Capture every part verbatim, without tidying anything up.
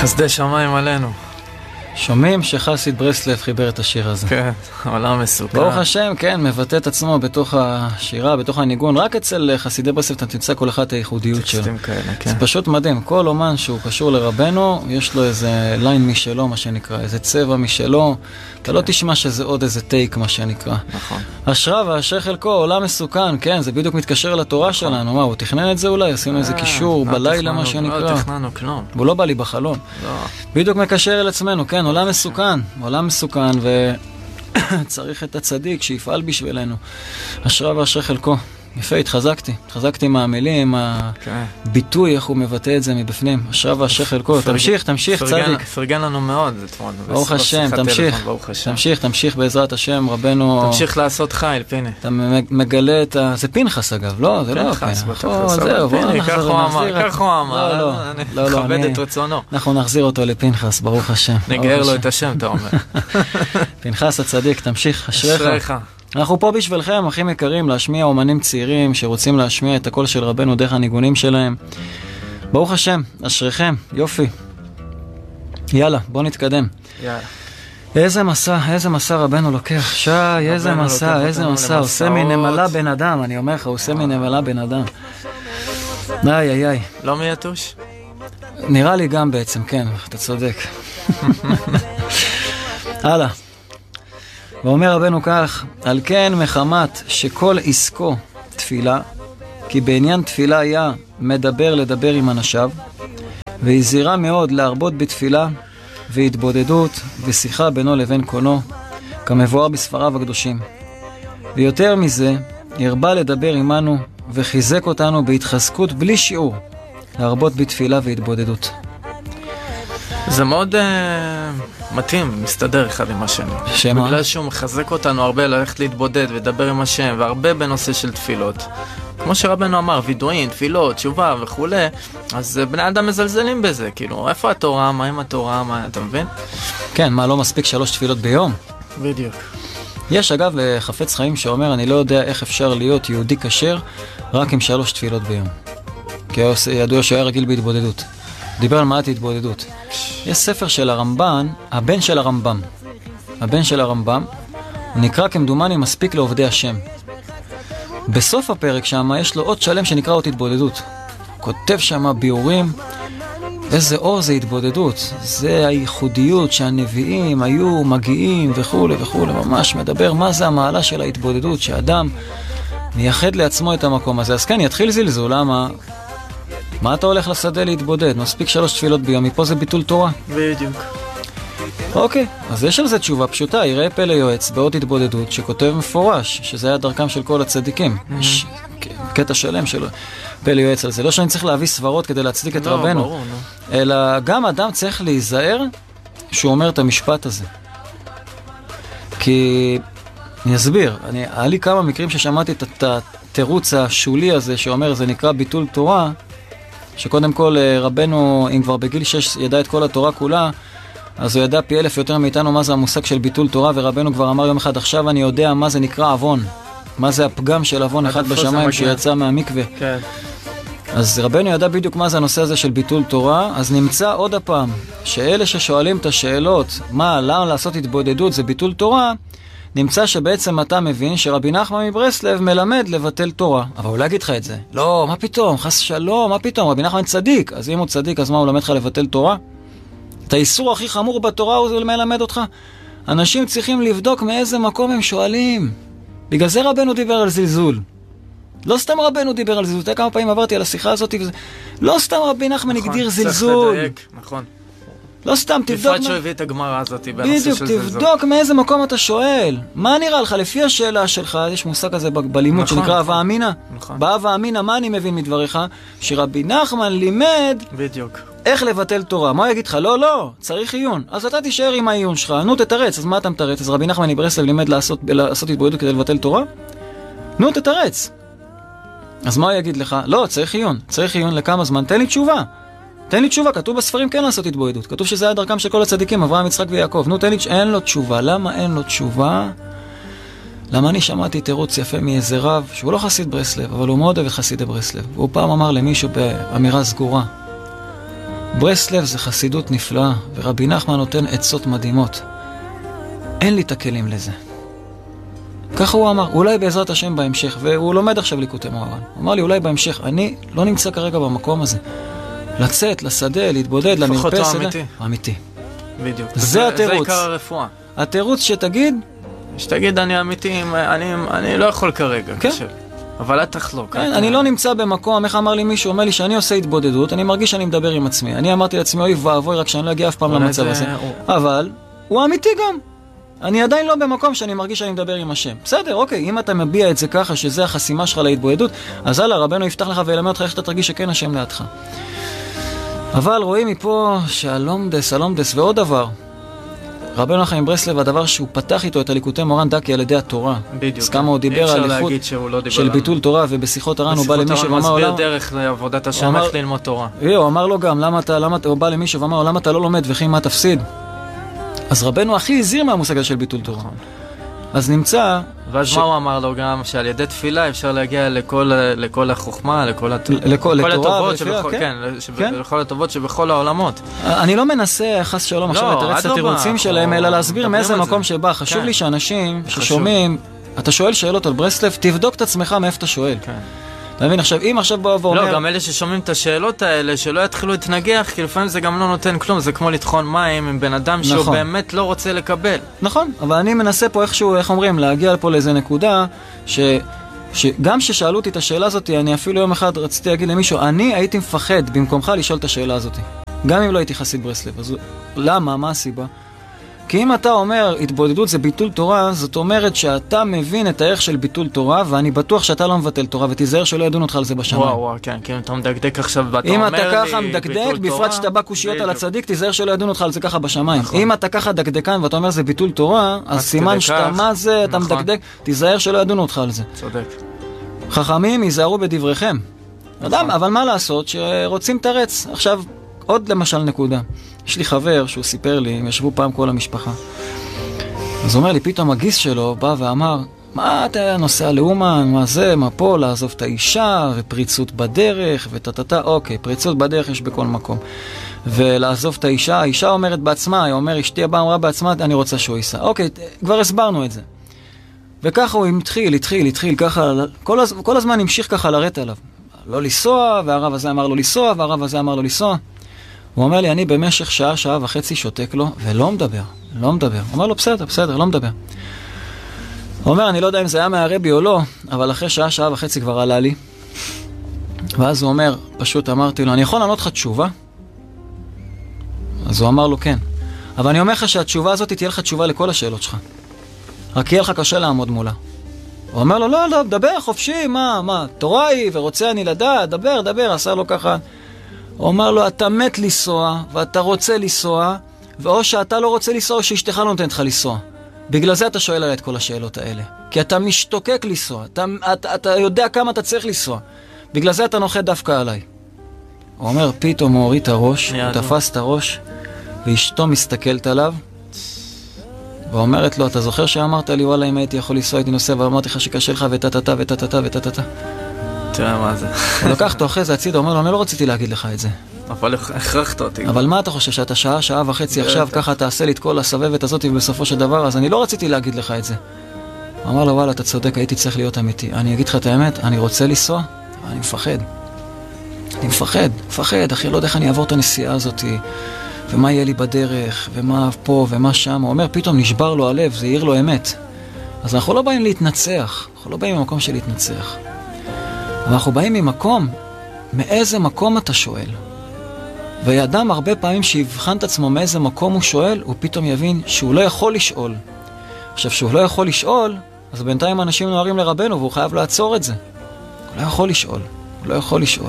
חסדי שמיים עלינו. שומעים שחסיד ברסלב חיבר את השיר הזה. כן, עולם מסוכן. ברוך השם, כן, מבטא את עצמו בתוך השירה, בתוך הניגון. רק אצל חסידי ברסלב אתה תמצא כל אחת הייחודיות שלו. כאלה, כן. זה פשוט מדהים. כל אומן שהוא קשור לרבנו, יש לו איזה ליין משלו, מה שנקרא, איזה צבע משלו. אתה לא תשמע שזה עוד איזה טייק, מה שנקרא. נכון. אשרה ואשר חלקו, עולם מסוכן, כן, זה בדיוק מתקשר לתורה שלנו. מה, הוא תכנן את זה אולי? עשינו איזה קישור בלילה, מה שנקרא. לא תכננו כלום. הוא לא בא לי בחלום. בדיוק מקשר אל עצמנו, כן, עולם מסוכן, עולם מסוכן, וצריך את הצדיק שיפעל בשבילנו. אשרה ואשר חלקו. יפה, התחזקתי. התחזקתי מהמילים, הביטוי, איך הוא מבטא את זה מבפנים. אשרה ואשר חלקו. תמשיך, תמשיך, צדיק. פרגן לנו מאוד, זה תמוד. ברוך השם, תמשיך. תמשיך, תמשיך בעזרת השם, רבנו. תמשיך לעשות חייל, פיני. אתה מגלה את ה... זה פנחס אגב, לא? זה לא פנחס, פנחס. זהו, בוא נחזיר. כך הוא אמר, כך הוא אמר. לא, לא, לא. נכבד את רצונו. אנחנו נחזיר אותו לפנחס, ברוך השם. נגער לו את השם, אתה אומר. פנחס הצדיק, תמשיך, אשריך. אנחנו פה בשבילכם, אחים יקרים, להשמיע אומנים צעירים שרוצים להשמיע את הקול של רבנו דרך הניגונים שלהם. ברוך השם, אשריכם, יופי. יאללה, בוא נתקדם. יאללה. איזה מסע, איזה מסע רבנו לוקח. שי, איזה מסע, איזה מסע. עושה מנמלה בן אדם, אני אומר לך, עושה מנמלה בן אדם. איי, איי, איי. לא מייתוש? נראה לי גם בעצם, כן, אתה צודק. הלאה. ואומר רבנו כך, על כן מחמת שכל עסקו תפילה, כי בעניין תפילה היה מדבר לדבר עם אנשיו, והזהירה מאוד להרבות בתפילה והתבודדות ושיחה בינו לבין קונו, כמבואר בספריו הקדושים. ויותר מזה, הרבה לדבר עמנו וחיזק אותנו בהתחזקות בלי שיעור, להרבות בתפילה והתבודדות. זה מאוד uh, מתאים, מסתדר אחד עם השני. שמה? בגלל שהוא מחזק אותנו הרבה ללכת להתבודד ולדבר עם השם, והרבה בנושא של תפילות. כמו שרבנו אמר, וידועים, תפילות, תשובה וכו', אז בני אדם מזלזלים בזה, כאילו, איפה התורה, מה עם התורה, מה, אתה מבין? כן, מה, לא מספיק שלוש תפילות ביום? בדיוק. יש אגב חפץ חיים שאומר, אני לא יודע איך אפשר להיות יהודי כשר רק עם שלוש תפילות ביום. כי ידוע שהוא היה רגיל בהתבודדות. דיבר על מעט התבודדות. יש ספר של הרמב"ן, הבן של הרמב"ם. הבן של הרמב"ם, הוא נקרא כמדומני מספיק לעובדי השם. בסוף הפרק שם יש לו עוד שלם שנקרא עוד התבודדות. הוא כותב שם ביאורים, איזה אור זה התבודדות. זה הייחודיות שהנביאים היו מגיעים וכו' וכו'. ממש מדבר מה זה המעלה של ההתבודדות, שאדם מייחד לעצמו את המקום הזה. אז כן, יתחיל זלזול, למה? מה אתה הולך לשדה להתבודד? מספיק שלוש תפילות ביום, מפה זה ביטול תורה. בדיוק. אוקיי, אז יש על זה תשובה פשוטה, יראה פלא יועץ בעוד התבודדות שכותב מפורש, שזה היה דרכם של כל הצדיקים. יש קטע שלם של פלא יועץ על זה. לא שאני צריך להביא סברות כדי להצדיק את רבנו, אלא גם אדם צריך להיזהר שהוא אומר את המשפט הזה. כי אני אסביר, אני, היה לי כמה מקרים ששמעתי את התירוץ השולי הזה שאומר זה נקרא ביטול תורה, שקודם כל רבנו, אם כבר בגיל שש ידע את כל התורה כולה, אז הוא ידע פי אלף יותר מאיתנו מה זה המושג של ביטול תורה, ורבנו כבר אמר יום אחד, עכשיו אני יודע מה זה נקרא אבון, מה זה הפגם של אבון אחד בשמיים שיצא מהמקווה. כן. אז רבנו ידע בדיוק מה זה הנושא הזה של ביטול תורה, אז נמצא עוד הפעם, שאלה ששואלים את השאלות, מה, למה לעשות התבודדות זה ביטול תורה, נמצא שבעצם אתה מבין שרבי נחמן מברסלב מלמד לבטל תורה. אבל הוא לא יגיד לך את זה. לא, מה פתאום? חס שלום, מה פתאום? רבי נחמן צדיק. אז אם הוא צדיק, אז מה, הוא למד לך לבטל תורה? את האיסור הכי חמור בתורה הוא מלמד אותך. אנשים צריכים לבדוק מאיזה מקום הם שואלים. בגלל זה רבנו דיבר על זלזול. לא סתם רבנו דיבר על זלזול. אתה כמה פעמים עברתי על השיחה הזאת. וזה... לא סתם רבי נחמן נכון, הגדיר זלזול. לדייק, נכון. לא סתם, תבדוק... בפרט שהוא הביא את הגמרא הזאת בנושא של זלזול. בדיוק, תבדוק מאיזה מקום אתה שואל. מה נראה לך? לפי השאלה שלך, יש מושג כזה בלימוד שנקרא אהבה אמינה. באהבה אמינה, מה אני מבין מדבריך? שרבי נחמן לימד... בדיוק. איך לבטל תורה. מה הוא יגיד לך? לא, לא, צריך עיון. אז אתה תישאר עם העיון שלך. נו, תתרץ. אז מה אתה מתרץ? אז רבי נחמן מברסלב לימד לעשות, לעשות התבודדות כדי לבטל תורה? נו, תתרץ. אז מה הוא יגיד לך? לא, צריך עיון. צריך עיון לכמה זמן? תן לי תשובה. תן לי תשובה, כתוב בספרים כן לעשות התבודדות. כתוב שזה היה דרכם של כל הצדיקים, אברהם, יצחק ויעקב. נו, תן לי, אין לו תשובה. למה אין לו תשובה? למה אני שמעתי תירוץ יפה מאיזה רב, שהוא לא חסיד ברסלב, אבל הוא מאוד אוהב את חסידי ברסלב. והוא פעם אמר למישהו באמירה סגורה, ברסלב זה חסידות נפלאה, ורבי נחמן נותן עצות מדהימות. אין לי את הכלים לזה. ככה הוא אמר, אולי בעזרת השם בהמשך, והוא לומד עכשיו ליקוטי מוהר"ן. הוא אמר לי, אולי בהמשך, אני לא נמצא כרגע במקום הזה. לצאת, לשדה, להתבודד, למרפסת. לפחות אמיתי. אמיתי. בדיוק. זה התירוץ. זה עיקר הרפואה. התירוץ שתגיד... שתגיד, אני אמיתי, אני, אני לא יכול כרגע. כן. קשה. אבל את תחלוק. כן, אני לא נמצא במקום, איך אמר לי מישהו, אומר לי שאני עושה התבודדות, אני מרגיש שאני מדבר עם עצמי. אני אמרתי לעצמי, אוי ואבוי, רק שאני לא אגיע אף פעם למצב הזה. אבל הוא אמיתי גם. אני עדיין לא במקום שאני מרגיש שאני מדבר עם השם. בסדר, אוקיי, אם אתה מביע את זה ככה, שזה החסימה שלך להתבודדות, אז הלאה, רבנו יפתח לך וילמד אותך איך אתה תרגיש שכן השם לידך. אבל רואים מפה שהלומדס, הלומדס ועוד דבר, רבנו החיים ברסלב, הדבר שהוא פתח איתו את הליקוטי מוהר"ן דקי על ידי התורה. בדיוק. אז כמה הוא דיבר על איכות של ביטול תורה, ובשיחות הר"ן הוא בא למישהו ואמר לו... מסביר דרך לעבודת השם, איך ללמוד תורה. הוא אמר לו גם, למה אתה, למה, הוא בא למישהו ואמר לו, למה אתה לא לומד וכי מה תפסיד? אז רבנו הכי הזהיר מהמושג הזה של ביטול תורה. אז נמצא... ואז מה הוא אמר לו גם? שעל ידי תפילה אפשר להגיע לכל החוכמה, לכל הטובות לכל הטובות שבכל העולמות. אני לא מנסה חס שלום עכשיו לתרץ את התירוצים שלהם, אלא להסביר מאיזה מקום שבא. חשוב לי שאנשים ששומעים, אתה שואל שאלות על ברסלב, תבדוק את עצמך מאיפה אתה שואל. אתה מבין, עכשיו, אם עכשיו בוא ואומר... לא, גם אלה ששומעים את השאלות האלה, שלא יתחילו להתנגח, כי לפעמים זה גם לא נותן כלום, זה כמו לטחון מים עם בן אדם שהוא באמת לא רוצה לקבל. נכון, אבל אני מנסה פה איכשהו, איך אומרים, להגיע פה לאיזה נקודה, שגם ששאלו אותי את השאלה הזאת, אני אפילו יום אחד רציתי להגיד למישהו, אני הייתי מפחד במקומך לשאול את השאלה הזאת. גם אם לא הייתי חסיד ברסלב. אז למה? מה הסיבה? כי אם אתה אומר, התבודדות זה ביטול תורה, זאת אומרת שאתה מבין את הערך של ביטול תורה, ואני בטוח שאתה לא מבטל תורה, ותיזהר שלא ידונו אותך על זה בשמיים. וואו, וואו, כן, כן, אתה מדקדק עכשיו, ואתה אומר לי, אם אתה ככה מדקדק, בפרט שאתה בא קושיות על הצדיק, תיזהר שלא ידונו אותך על זה ככה בשמיים. אם אתה ככה דקדקן, ואתה אומר זה ביטול תורה, אז סימן שאתה מה זה, אתה מדקדק, תיזהר שלא ידונו אותך על זה. צודק. חכמים ייזהרו בדבריכם. אדם, אבל מה לעשות שרוצים תרץ. עכשיו, עוד למשל נקודה. יש לי חבר שהוא סיפר לי, הם ישבו פעם כל המשפחה. אז הוא אומר לי, פתאום הגיס שלו בא ואמר, מה אתה נוסע לאומן, מה זה, מה פה, לעזוב את האישה, ופריצות בדרך, וטטטה, אוקיי, פריצות בדרך יש בכל מקום. ולעזוב את האישה, האישה אומרת בעצמה, היא אומרת, אשתי הבאה אמרה בעצמה, אני רוצה שהוא ייסע. אוקיי, כבר הסברנו את זה. וככה הוא התחיל, התחיל, התחיל, ככה, כל, הז... כל הזמן המשיך ככה לרדת עליו. לא לנסוע, והרב הזה אמר לו לנסוע, והרב הזה אמר לו לנסוע. הוא אומר לי, אני במשך שעה, שעה וחצי שותק לו, ולא מדבר, לא מדבר. הוא אומר לו, בסדר, בסדר, לא מדבר. הוא אומר, אני לא יודע אם זה היה מהרבי או לא, אבל אחרי שעה, שעה וחצי כבר עלה לי. ואז הוא אומר, פשוט אמרתי לו, אני יכול לענות לך תשובה? אז הוא אמר לו, כן. אבל אני אומר לך שהתשובה הזאת תהיה לך תשובה לכל השאלות שלך. רק יהיה לך קשה לעמוד מולה. הוא אומר לו, לא, לא, דבר חופשי, מה, מה, תורה היא, ורוצה אני לדעת, דבר, דבר, עשה לו ככה. הוא אומר לו, אתה מת לנסוע, ואתה רוצה לנסוע, ואו שאתה לא רוצה לנסוע, או שאשתך לא נותנת לך לנסוע. בגלל זה אתה שואל עליי את כל השאלות האלה. כי אתה משתוקק לנסוע, אתה, אתה, אתה יודע כמה אתה צריך לנסוע. בגלל זה אתה נוחת דווקא עליי. הוא אומר, פתאום הוא הוריד את הראש, הוא תפס את הראש, ואשתו מסתכלת עליו, ואומרת לו, אתה זוכר שאמרת לי, וואלה, אם הייתי יכול לנסוע, הייתי נוסע, ואמרתי לך שקשה לך, וטטטה, וטטטה, וטטטה. תראה מה זה. הוא לקח אותו אחרי זה הצידה, הוא אומר לו, אני לא רציתי להגיד לך את זה. אבל הכרחת אותי. אבל מה אתה חושב, שאתה שעה, שעה וחצי עכשיו, ככה תעשה לי את כל הסבבת הזאת, ובסופו של דבר, אז אני לא רציתי להגיד לך את זה. הוא אמר לו, וואלה, אתה צודק, הייתי צריך להיות אמיתי. אני אגיד לך את האמת, אני רוצה לנסוע, אני מפחד. אני מפחד, מפחד, אחי, לא יודע איך אני אעבור את הנסיעה הזאת, ומה יהיה לי בדרך, ומה פה, ומה שם. הוא אומר, פתאום נשבר לו הלב, זה העיר לו אמת. אז אנחנו לא באים להתנצח, אנחנו לא באים ממקום של להתנצח. אבל אנחנו באים ממקום, מאיזה מקום אתה שואל? ואדם הרבה פעמים שיבחן את עצמו מאיזה מקום הוא שואל, הוא פתאום יבין שהוא לא יכול לשאול. עכשיו, שהוא לא יכול לשאול, אז בינתיים אנשים נוערים לרבנו, והוא חייב לעצור את זה. הוא לא יכול לשאול, הוא לא יכול לשאול.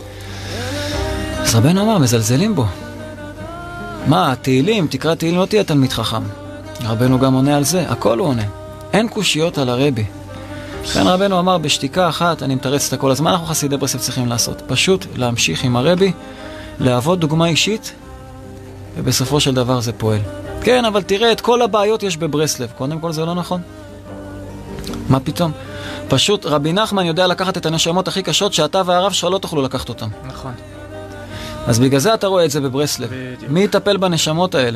אז רבנו אמר, מזלזלים בו. מה, תהילים, תקרא תהילים, לא תהיה תלמיד חכם. רבנו גם עונה על זה, הכל הוא עונה. אין קושיות על הרבי. כאן רבנו אמר, בשתיקה אחת, אני מתרץ את הכל. אז מה אנחנו חסידי ברסלב צריכים לעשות? פשוט להמשיך עם הרבי, לעבוד דוגמה אישית, ובסופו של דבר זה פועל. כן, אבל תראה, את כל הבעיות יש בברסלב. קודם כל זה לא נכון. מה פתאום? פשוט רבי נחמן יודע לקחת את הנשמות הכי קשות, שאתה והרב שלך לא תוכלו לקחת אותם. נכון. אז בגלל זה אתה רואה את זה בברסלב. בדיוק. מי יטפל בנשמות האלה?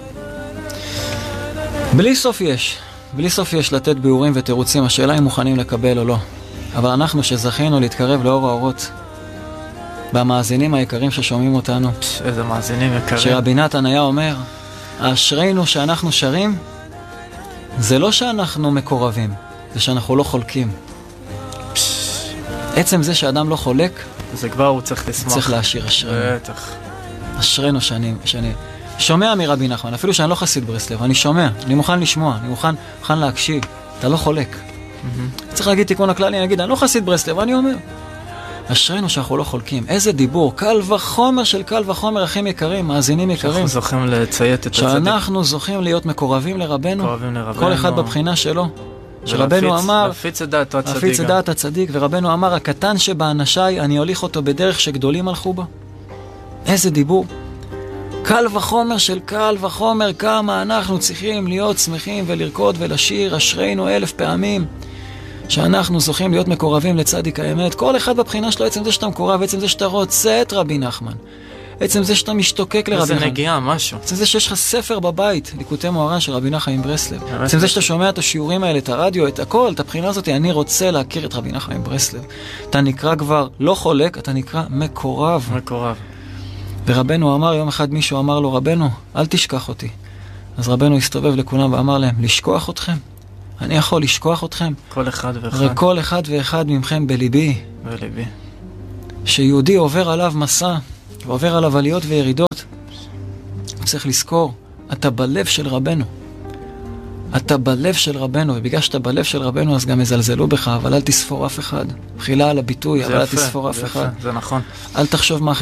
בלי סוף יש. בלי סוף יש לתת ביאורים ותירוצים. השאלה אם מוכנים לקבל או לא. אבל אנחנו שזכינו להתקרב לאור האורות, במאזינים היקרים ששומעים אותנו, פש, איזה מאזינים יקרים. שרבי נתן היה אומר, אשרינו שאנחנו שרים, זה לא שאנחנו מקורבים, זה שאנחנו לא חולקים. פש, עצם זה שאדם לא חולק, זה כבר הוא צריך לשמוח. צריך להשאיר אשרינו. בטח. אשרינו שאני, שאני שומע מרבי נחמן, אפילו שאני לא חסיד ברסלב, אני שומע, אני מוכן לשמוע, אני מוכן, מוכן להקשיב, אתה לא חולק. Mm-hmm. צריך להגיד תיקון הכללי, אני אגיד, אני לא חסיד ברסלב, אני אומר, אשרינו שאנחנו לא חולקים. איזה דיבור, קל וחומר של קל וחומר, אחים יקרים, מאזינים יקרים. שאנחנו זוכים לציית את הצדיק. שאנחנו זוכים להיות מקורבים לרבנו. מקורבים לרבנו. כל אחד בבחינה שלו. שרבנו אמר, להפיץ את דעת הצדיק. להפיץ את דעת הצדיק, ורבנו אמר, הקטן שבאנשיי, אני הוליך אותו בדרך שגדולים הלכו בה. איזה דיבור. קל וחומר של קל וחומר, כמה אנחנו צריכים להיות שמחים ולרקוד ולשיר, אשרינו אלף פעמים. שאנחנו זוכים להיות מקורבים לצדיק האמת. כל אחד בבחינה שלו, עצם זה שאתה מקורב, עצם זה שאתה רוצה את רבי נחמן, עצם זה שאתה משתוקק לרבי נחמן, איזה נגיעה, משהו. עצם זה שיש לך ספר בבית, ליקוטי מוהר"ן של רבי נחמן מברסלב, עצם זה שאתה שומע את השיעורים האלה, את הרדיו, את הכל, את הבחינה הזאת, אני רוצה להכיר את רבי נחמן מברסלב. אתה נקרא כבר לא חולק, אתה נקרא מקורב. מקורב. ורבנו אמר, יום אחד מישהו אמר לו, רבנו, אל תשכח אותי. אז רבנו הסתובב לכולם ואמר להם, לשכוח אתכם? אני יכול לשכוח אתכם? כל אחד ואחד. הרי כל אחד ואחד ממכם בליבי. בליבי. שיהודי עובר עליו מסע, ועובר עליו עליות וירידות, הוא צריך לזכור, אתה בלב של רבנו. אתה בלב של רבנו, ובגלל שאתה בלב של רבנו, אז גם יזלזלו בך, אבל אל תספור אף אחד. חילה על הביטוי, אבל אל תספור אף אחד. זה נכון. אל תחשוב מה